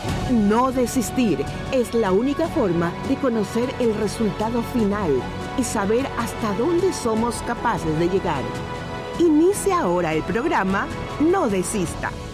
No desistir es la única forma de conocer el resultado final y saber hasta dónde somos capaces de llegar. Inicia ahora el programa No Desista.